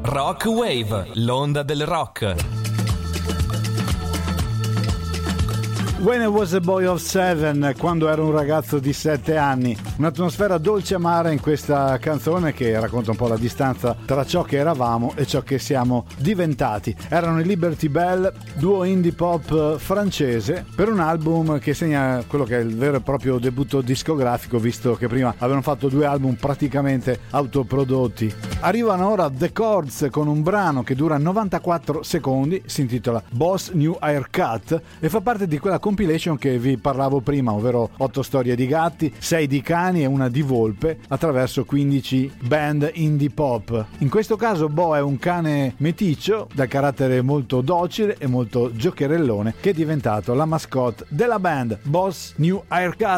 Rock Wave, l'onda del rock. When I was a boy of 7, quando ero un ragazzo di 7 anni. Un'atmosfera dolce e amara in questa canzone che racconta un po' la distanza tra ciò che eravamo e ciò che siamo diventati. Erano i Liberty Bell, duo indie pop francese, per un album che segna quello che è il vero e proprio debutto discografico, visto che prima avevano fatto 2 album praticamente autoprodotti. Arrivano ora The Chords con un brano che dura 94 secondi, si intitola Boss New Haircut e fa parte di quella compilation che vi parlavo prima, ovvero 8 storie di gatti, 6 di cani e una di volpe attraverso 15 band indie pop. In questo caso Bo è un cane meticcio dal carattere molto docile e molto giocherellone che è diventato la mascotte della band Boss New Haircut.